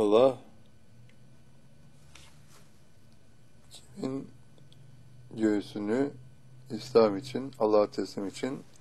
Allah kimin göğsünü İslam için, Allah'a teslim için